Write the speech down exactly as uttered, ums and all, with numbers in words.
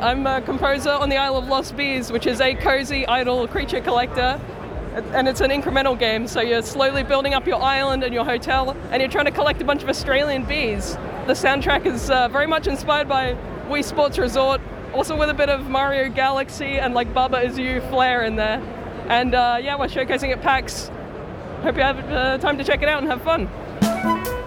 I'm a composer on the Isle of Lost Bees, which is a cozy idle creature collector. And it's an incremental game, so you're slowly building up your island and your hotel, and you're trying to collect a bunch of Australian bees. The soundtrack is uh, very much inspired by Wii Sports Resort, also with a bit of Mario Galaxy and like Baba Is You flair in there. And uh, yeah, we're showcasing at PAX. Hope you have uh, time to check it out and have fun.